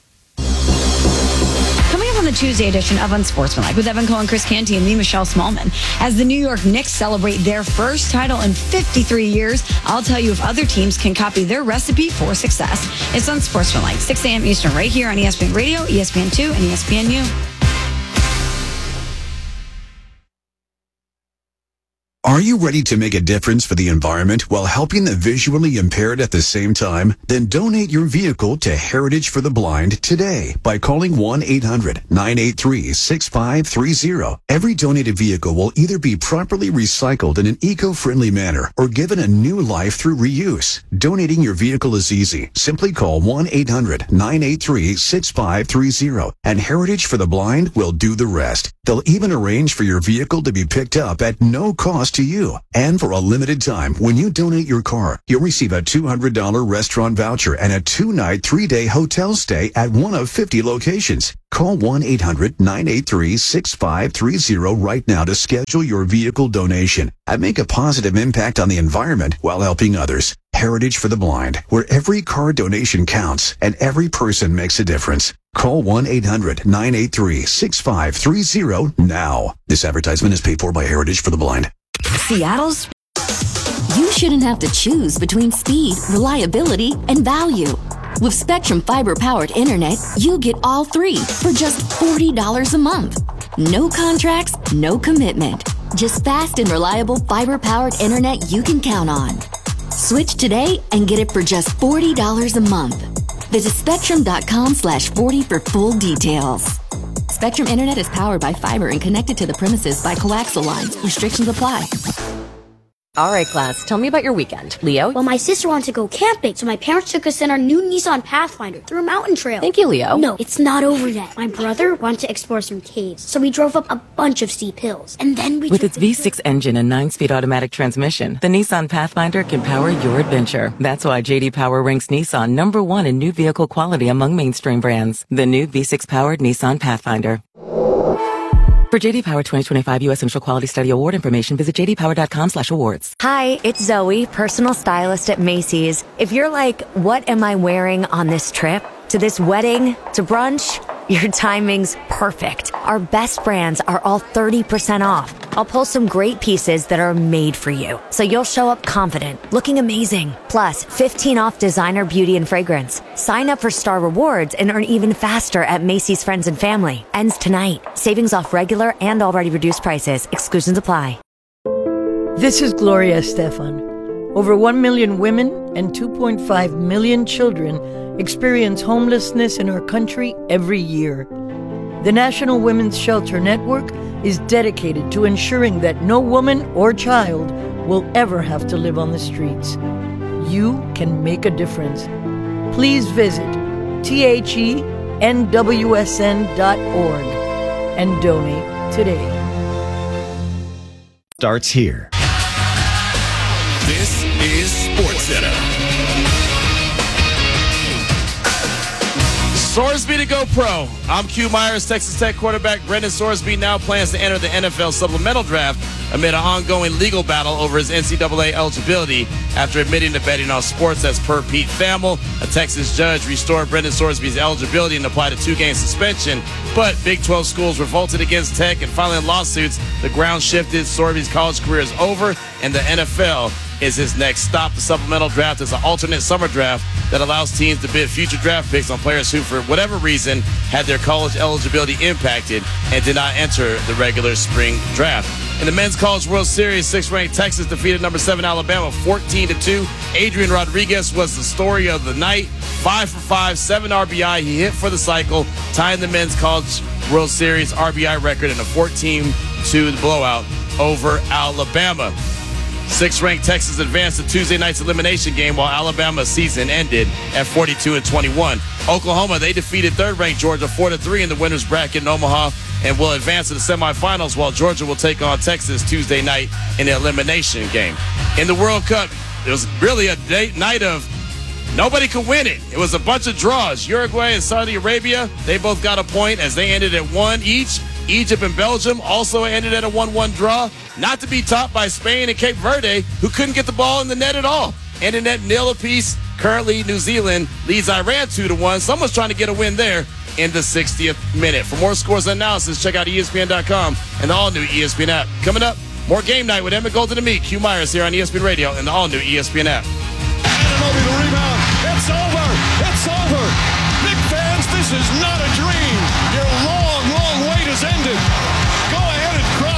Coming up on the Tuesday edition of Unsportsmanlike with Evan Cohen, Chris Canty, and me, Michelle Smallman. As the New York Knicks celebrate their first title in fifty-three years, I'll tell you if other teams can copy their recipe for success. It's Unsportsmanlike, six a.m. Eastern, right here on E S P N Radio, E S P N two, and E S P N U. Are you ready to make a difference for the environment while helping the visually impaired at the same time? Then donate your vehicle to Heritage for the Blind today by calling one eight hundred nine eight three six five three zero. Every donated vehicle will either be properly recycled in an eco-friendly manner or given a new life through reuse. Donating your vehicle is easy. Simply call one eight hundred nine eight three six five three zero and Heritage for the Blind will do the rest. They'll even arrange for your vehicle to be picked up at no cost to you. And for a limited time, when you donate your car, you'll receive a two hundred dollars restaurant voucher and a two-night, three-day hotel stay at one of fifty locations. Call one eight hundred nine eight three six five three zero right now to schedule your vehicle donation and make a positive impact on the environment while helping others. Heritage for the Blind, where every car donation counts and every person makes a difference. Call one eight hundred nine eight three six five three zero now. This advertisement is paid for by Heritage for the Blind. Seattle's. You shouldn't have to choose between speed, reliability, and value. With Spectrum fiber-powered internet, you get all three for just forty dollars a month. No contracts, no commitment. Just fast and reliable fiber-powered internet you can count on. Switch today and get it for just forty dollars a month. Visit spectrum.com slash 40 for full details. Spectrum Internet is powered by fiber and connected to the premises by coaxial lines. Restrictions apply. All right, class, tell me about your weekend. Leo? Well, my sister wanted to go camping, so my parents took us in our new Nissan Pathfinder through a mountain trail. Thank you, Leo. No, it's not over yet. My brother wanted to explore some caves, so we drove up a bunch of steep hills. And then we... With its V six engine and nine-speed automatic transmission, the Nissan Pathfinder can power your adventure. That's why J D Power ranks Nissan number one in new vehicle quality among mainstream brands. The new V six-powered Nissan Pathfinder. For J D Power twenty twenty-five U S Central Quality Study Award information, visit j d power dot com slash awards. Hi, it's Zoe, personal stylist at Macy's. If you're like, what am I wearing on this trip? To this wedding? To brunch? Your timing's perfect. Our best brands are all thirty percent off. I'll pull some great pieces that are made for you, so you'll show up confident, looking amazing. Plus, fifteen off designer beauty and fragrance. Sign up for Star Rewards and earn even faster at Macy's Friends and Family. Ends tonight. Savings off regular and already reduced prices. Exclusions apply. This is Gloria Estefan. Over one million women and two point five million children experience homelessness in our country every year. The National Women's Shelter Network is dedicated to ensuring that no woman or child will ever have to live on the streets. You can make a difference. Please visit T H E N W S N dot org and donate today. Starts here. This is SportsCenter. Sorsby to go pro. I'm Q Myers. Texas Tech quarterback Brendan Sorsby now plans to enter the N F L supplemental draft amid an ongoing legal battle over his N C double A eligibility after admitting to betting on sports. As per Pete Thamel, a Texas judge restored Brendan Sorsby's eligibility and applied a two-game suspension. But Big twelve schools revolted against Tech, and filing lawsuits, the ground shifted. Sorsby's college career is over, and the N F L is his next stop. The supplemental draft is an alternate summer draft that allows teams to bid future draft picks on players who, for whatever reason, had their college eligibility impacted and did not enter the regular spring draft. In the Men's College World Series, sixth-ranked Texas defeated number seven Alabama fourteen to two. Adrian Rodriguez was the story of the night. Five for five, seven R B I. He hit for the cycle, tying the Men's College World Series R B I record in a fourteen two blowout over Alabama. Sixth-ranked Texas advanced to Tuesday night's elimination game while Alabama's season ended at forty-two and twenty-one. Oklahoma, they defeated third-ranked Georgia four to three in the winners bracket in Omaha and will advance to the semifinals, while Georgia will take on Texas Tuesday night in the elimination game. In the World Cup, it was really a day, night of nobody could win it. It was a bunch of draws. Uruguay and Saudi Arabia, they both got a point as they ended at one each. Egypt and Belgium also ended at a one one draw, not to be topped by Spain and Cape Verde, who couldn't get the ball in the net at all. Ending at nil apiece. Currently, New Zealand leads Iran two to one. Someone's trying to get a win there in the sixtieth minute. For more scores and analysis, check out E S P N dot com and the all-new E S P N app. Coming up, more Game Night with Emmett Golden and me, Q Myers, here on E S P N Radio and the all-new E S P N app. Anunoby the rebound. It's over. It's over. Big fans, this is not a dream. Your long, long wait has ended. Go ahead and cry if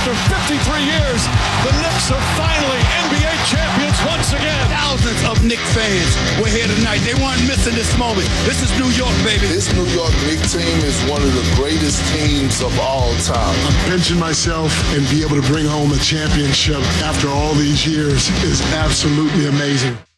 After fifty-three years, the Knicks are finally N B A champions once again. Thousands of Knicks fans were here tonight. They weren't missing this moment. This is New York, baby. This New York Knicks team is one of the greatest teams of all time. I'm pinching myself, and be able to bring home a championship after all these years is absolutely amazing.